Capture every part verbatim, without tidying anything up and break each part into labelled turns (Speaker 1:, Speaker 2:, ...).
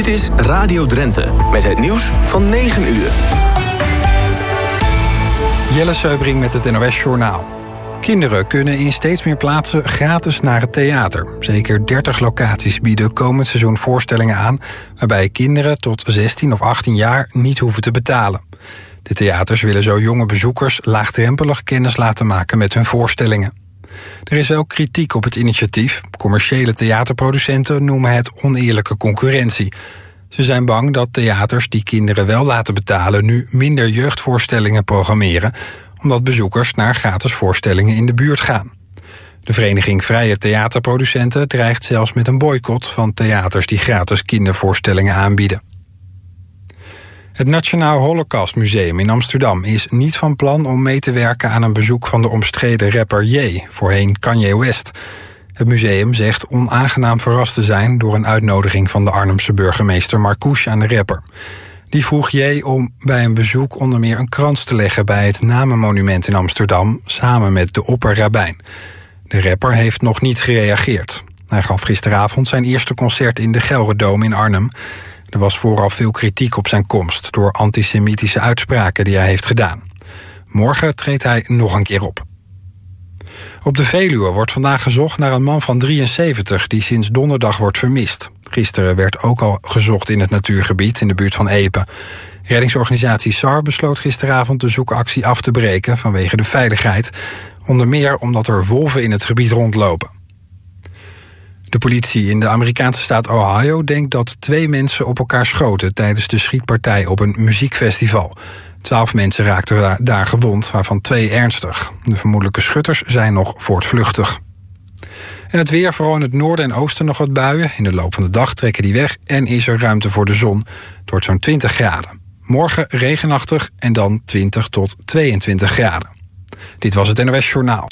Speaker 1: Dit is Radio Drenthe met het nieuws van negen uur.
Speaker 2: Jelle Seubring met het N O S-journaal. Kinderen kunnen in steeds meer plaatsen gratis naar het theater. Zeker dertig locaties bieden komend seizoen voorstellingen aan, waarbij kinderen tot zestien of achttien jaar niet hoeven te betalen. De theaters willen zo jonge bezoekers laagdrempelig kennis laten maken met hun voorstellingen. Er is wel kritiek op het initiatief. Commerciële theaterproducenten noemen het oneerlijke concurrentie. Ze zijn bang dat theaters die kinderen wel laten betalen nu minder jeugdvoorstellingen programmeren, omdat bezoekers naar gratis voorstellingen in de buurt gaan. De Vereniging Vrije Theaterproducenten dreigt zelfs met een boycott van theaters die gratis kindervoorstellingen aanbieden. Het Nationaal Holocaustmuseum in Amsterdam is niet van plan om mee te werken aan een bezoek van de omstreden rapper Ye, voorheen Kanye West. Het museum zegt onaangenaam verrast te zijn door een uitnodiging van de Arnhemse burgemeester Marcouch aan de rapper. Die vroeg Ye om bij een bezoek onder meer een krans te leggen bij het Namenmonument in Amsterdam, samen met de opperrabijn. De rapper heeft nog niet gereageerd. Hij gaf gisteravond zijn eerste concert in de Gelredome in Arnhem. Er was vooral veel kritiek op zijn komst door antisemitische uitspraken die hij heeft gedaan. Morgen treedt hij nog een keer op. Op de Veluwe wordt vandaag gezocht naar een man van drieënzeventig die sinds donderdag wordt vermist. Gisteren werd ook al gezocht in het natuurgebied in de buurt van Epe. Reddingsorganisatie S A R besloot gisteravond de zoekactie af te breken vanwege de veiligheid. Onder meer omdat er wolven in het gebied rondlopen. De politie in de Amerikaanse staat Ohio denkt dat twee mensen op elkaar schoten tijdens de schietpartij op een muziekfestival. Twaalf mensen raakten daar gewond, waarvan twee ernstig. De vermoedelijke schutters zijn nog voortvluchtig. En het weer, vooral in het noorden en oosten nog wat buien. In de loop van de dag trekken die weg en is er ruimte voor de zon. Het wordt zo'n twintig graden. Morgen regenachtig en dan twintig tot tweeëntwintig graden. Dit was het N O S Journaal.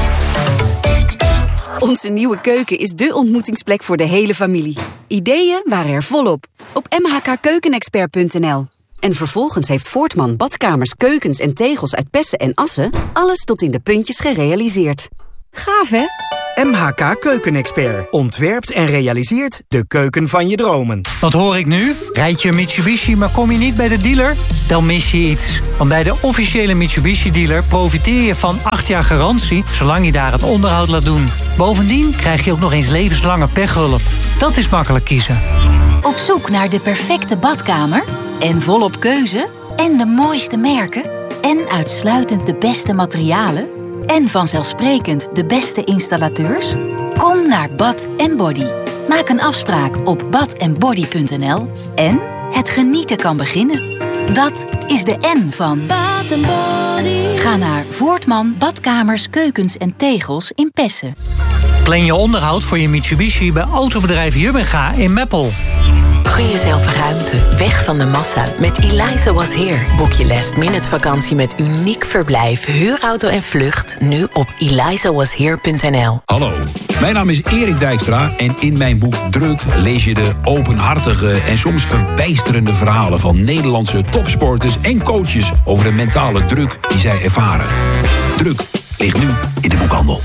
Speaker 3: Onze nieuwe keuken is dé ontmoetingsplek voor de hele familie. Ideeën waren er volop op m h k keukenexpert punt n l. En vervolgens heeft Voortman badkamers, keukens en tegels uit Pessen en Assen alles tot in de puntjes gerealiseerd. Gaaf, hè?
Speaker 4: M H K Keukenexpert ontwerpt en realiseert de keuken van je dromen.
Speaker 5: Wat hoor ik nu? Rijd je een Mitsubishi, maar kom je niet bij de dealer? Dan mis je iets. Want bij de officiële Mitsubishi-dealer profiteer je van acht jaar garantie, zolang je daar het onderhoud laat doen. Bovendien krijg je ook nog eens levenslange pechhulp. Dat is makkelijk kiezen.
Speaker 6: Op zoek naar de perfecte badkamer? En volop keuze? En de mooiste merken? En uitsluitend de beste materialen? En vanzelfsprekend de beste installateurs? Kom naar Bath and Body. Maak een afspraak op bath and body punt n l en het genieten kan beginnen. Dat is de N van Bath and Body. Ga naar Voortman Badkamers, Keukens en Tegels in Pessen.
Speaker 5: Plan je onderhoud voor je Mitsubishi bij autobedrijf Jubbenga in Meppel.
Speaker 7: Gun jezelf ruimte, weg van de massa. Met Eliza Was Here boek je last minute vakantie met uniek verblijf, huurauto en vlucht nu op eliza was here punt n l.
Speaker 8: Hallo, mijn naam is Erik Dijkstra en in mijn boek Druk lees je de openhartige en soms verbijsterende verhalen van Nederlandse topsporters en coaches over de mentale druk die zij ervaren. Druk ligt nu in de boekhandel.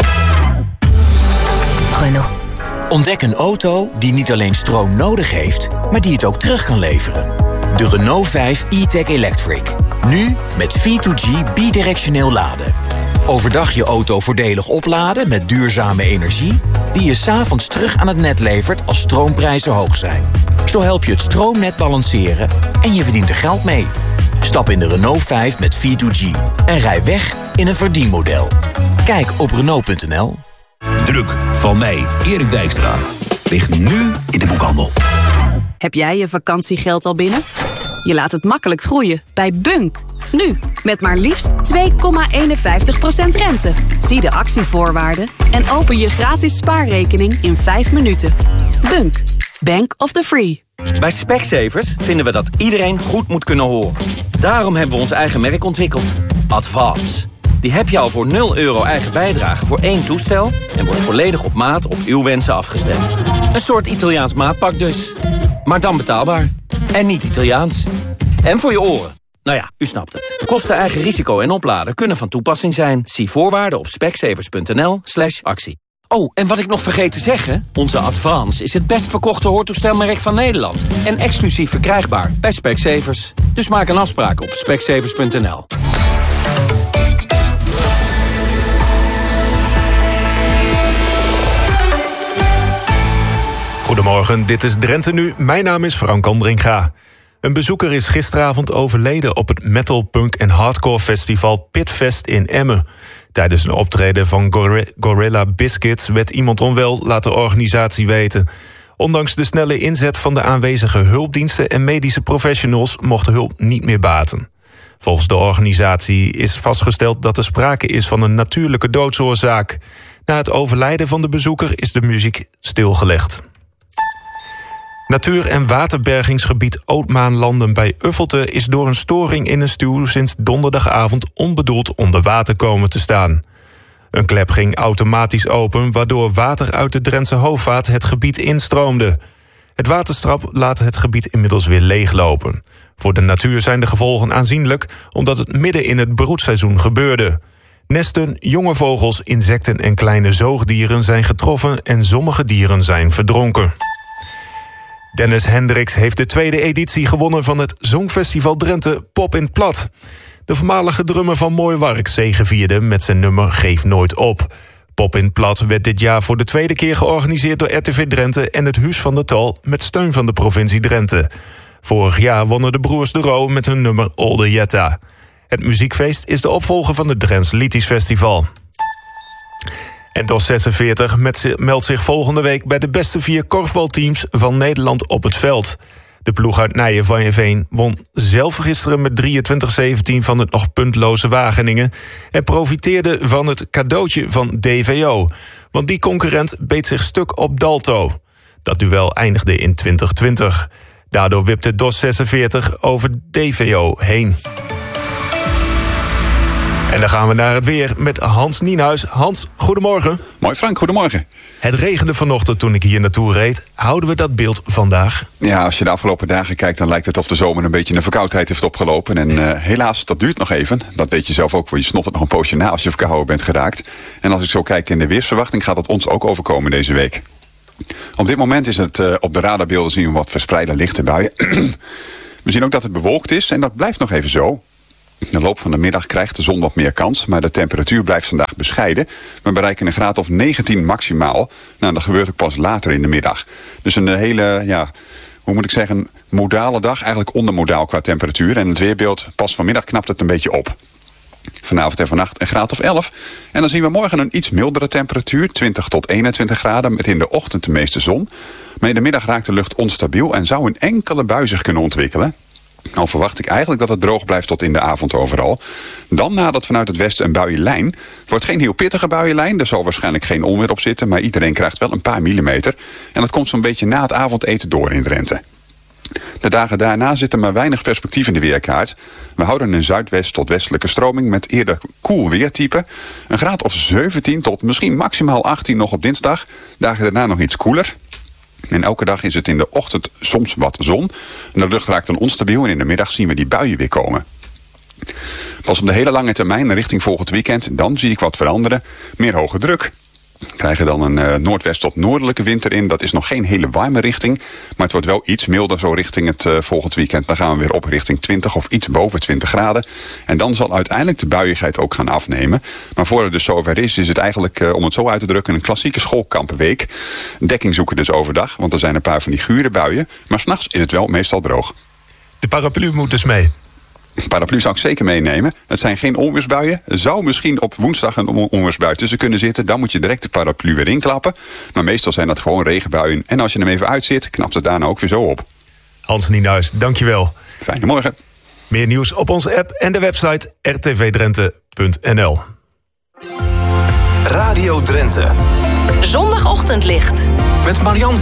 Speaker 7: Renault.
Speaker 9: Ontdek een auto die niet alleen stroom nodig heeft, maar die het ook terug kan leveren. De Renault vijf e-tech Electric. Nu met V twee G bidirectioneel laden. Overdag je auto voordelig opladen met duurzame energie, die je 's avonds terug aan het net levert als stroomprijzen hoog zijn. Zo help je het stroomnet balanceren en je verdient er geld mee. Stap in de Renault vijf met V twee G en rij weg in een verdienmodel. Kijk op Renault punt n l.
Speaker 8: Druk van mij, Erik Dijkstra, ligt nu in de boekhandel.
Speaker 3: Heb jij je vakantiegeld al binnen? Je laat het makkelijk groeien bij Bunk. Nu, met maar liefst twee komma eenenvijftig procent rente. Zie de actievoorwaarden en open je gratis spaarrekening in vijf minuten. Bunk, Bank of the Free.
Speaker 10: Bij Specsavers vinden we dat iedereen goed moet kunnen horen. Daarom hebben we ons eigen merk ontwikkeld. Advance. Die heb je al voor nul euro eigen bijdrage voor één toestel en wordt volledig op maat op uw wensen afgestemd. Een soort Italiaans maatpak dus. Maar dan betaalbaar. En niet Italiaans. En voor je oren. Nou ja, u snapt het. Kosten, eigen risico en opladen kunnen van toepassing zijn. Zie voorwaarden op specsavers punt n l slash actie. Oh, en wat ik nog vergeet te zeggen... onze Advance is het best verkochte hoortoestelmerk van Nederland. En exclusief verkrijgbaar bij Specsavers. Dus maak een afspraak op specsavers punt n l.
Speaker 11: Goedemorgen, dit is Drenthe Nu. Mijn naam is Frank Andringa. Een bezoeker is gisteravond overleden op het metal, punk en hardcore festival Pitfest in Emmen. Tijdens een optreden van Gor- Gorilla Biscuits werd iemand onwel, laat de organisatie weten. Ondanks de snelle inzet van de aanwezige hulpdiensten en medische professionals mocht de hulp niet meer baten. Volgens de organisatie is vastgesteld dat er sprake is van een natuurlijke doodsoorzaak. Na het overlijden van de bezoeker is de muziek stilgelegd. Natuur- en waterbergingsgebied Ootmaanlanden bij Uffelte is door een storing in een stuw sinds donderdagavond onbedoeld onder water komen te staan. Een klep ging automatisch open, waardoor water uit de Drentse Hoofdvaart het gebied instroomde. Het waterstrap laat het gebied inmiddels weer leeglopen. Voor de natuur zijn de gevolgen aanzienlijk, omdat het midden in het broedseizoen gebeurde. Nesten, jonge vogels, insecten en kleine zoogdieren zijn getroffen en sommige dieren zijn verdronken. Dennis Hendricks heeft de tweede editie gewonnen van het Songfestival Drenthe Pop in 't Plat. De voormalige drummer van Mooi Wark zegevierde met zijn nummer Geef Nooit Op. Pop in 't Plat werd dit jaar voor de tweede keer georganiseerd door R T V Drenthe en het Huis van de Tal met steun van de provincie Drenthe. Vorig jaar wonnen de broers De Roo met hun nummer Olde Jetta. Het muziekfeest is de opvolger van het Drents Liedjes Festival. En D O S zesenveertig meldt zich volgende week bij de beste vier korfbalteams van Nederland op het veld. De ploeg uit Nijen-Veen won zelf gisteren met drieëntwintig zeventien van het nog puntloze Wageningen en profiteerde van het cadeautje van D V O. Want die concurrent beet zich stuk op Dalto. Dat duel eindigde in twintig twintig. Daardoor wipte D O S zesenveertig over D V O heen. En dan gaan we naar het weer met Hans Nienhuis. Hans, goedemorgen.
Speaker 12: Mooi Frank, goedemorgen.
Speaker 11: Het regende vanochtend toen ik hier naartoe reed. Houden we dat beeld vandaag?
Speaker 12: Ja, als je de afgelopen dagen kijkt, dan lijkt het of de zomer een beetje een verkoudheid heeft opgelopen. En uh, helaas, dat duurt nog even. Dat weet je zelf ook, want je snottert nog een poosje na als je verkouden bent geraakt. En als ik zo kijk in de weersverwachting, gaat dat ons ook overkomen deze week. Op dit moment is het uh, op de radarbeelden zien we wat verspreide lichte buien. We zien ook dat het bewolkt is en dat blijft nog even zo. In de loop van de middag krijgt de zon wat meer kans, maar de temperatuur blijft vandaag bescheiden. We bereiken een graad of negentien maximaal. Nou, dat gebeurt ook pas later in de middag. Dus een hele, ja, hoe moet ik zeggen, modale dag. Eigenlijk ondermodaal qua temperatuur. En het weerbeeld, pas vanmiddag knapt het een beetje op. Vanavond en vannacht een graad of elf. En dan zien we morgen een iets mildere temperatuur, twintig tot eenentwintig graden, met in de ochtend de meeste zon. Maar in de middag raakt de lucht onstabiel en zou een enkele bui zich kunnen ontwikkelen. Al verwacht ik eigenlijk dat het droog blijft tot in de avond overal. Dan nadert vanuit het westen een buienlijn. Het wordt geen heel pittige buienlijn. Er zal waarschijnlijk geen onweer op zitten. Maar iedereen krijgt wel een paar millimeter. En dat komt zo'n beetje na het avondeten door in Drenthe. De dagen daarna zit er maar weinig perspectief in de weerkaart. We houden een zuidwest tot westelijke stroming met eerder koel weertype. Een graad of zeventien tot misschien maximaal achttien nog op dinsdag. Dagen daarna nog iets koeler. En elke dag is het in de ochtend soms wat zon. De lucht raakt dan onstabiel en in de middag zien we die buien weer komen. Pas op de hele lange termijn, richting volgend weekend, dan zie ik wat veranderen. Meer hoge druk. We krijgen dan een uh, noordwest tot noordelijke winter in. Dat is nog geen hele warme richting. Maar het wordt wel iets milder zo richting het uh, volgend weekend. Dan gaan we weer op richting twintig of iets boven twintig graden. En dan zal uiteindelijk de buiigheid ook gaan afnemen. Maar voor het dus zover is, is het eigenlijk, uh, om het zo uit te drukken, een klassieke schoolkampenweek. Dekking zoeken dus overdag, want er zijn een paar van die gure buien. Maar 's nachts is het wel meestal droog.
Speaker 11: De paraplu moet dus mee.
Speaker 12: Paraplu zou ik zeker meenemen. Het zijn geen onweersbuien. Er zou misschien op woensdag een onweersbui tussen kunnen zitten. Dan moet je direct de paraplu weer inklappen. Maar meestal zijn dat gewoon regenbuien. En als je hem even uitzit, knapt het daarna ook weer zo op.
Speaker 11: Hans Nienhuis, dankjewel.
Speaker 12: Fijne morgen.
Speaker 11: Meer nieuws op onze app en de website r t v drenthe punt n l.
Speaker 1: Radio Drenthe.
Speaker 7: Zondagochtendlicht.
Speaker 1: Met Marianne